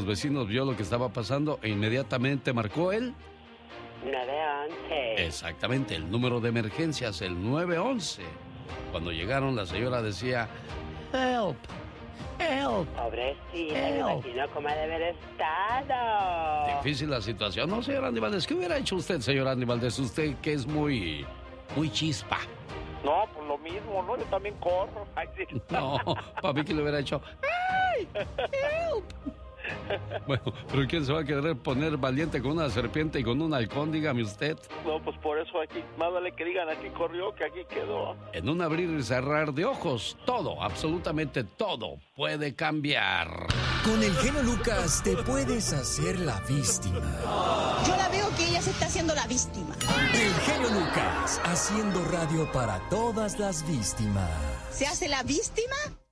vecinos vio lo que estaba pasando e inmediatamente marcó el 911. Exactamente, el número de emergencias, el 911. Cuando llegaron, la señora decía, help, help. Pobrecita, me Help. imagino cómo ha de haber estado. Difícil la situación, ¿no, señor Andy Valdés? ¿Qué hubiera hecho usted, señor Andy Valdés? Usted que es muy chispa. No, pues lo mismo, ¿no? Yo también corro. Ay, sí. No, para mí que le hubiera hecho, ¡ay! ¡Help! Bueno, pero ¿quién se va a querer poner valiente con una serpiente y con un halcón? Dígame usted. No, pues por eso aquí, más vale que digan aquí corrió que aquí quedó. En un abrir y cerrar de ojos, todo, absolutamente todo puede cambiar. Con el genio Lucas te puedes hacer la víctima. Yo la veo que ella se está haciendo la víctima. El genio Lucas, haciendo radio para todas las víctimas. ¿Se hace la víctima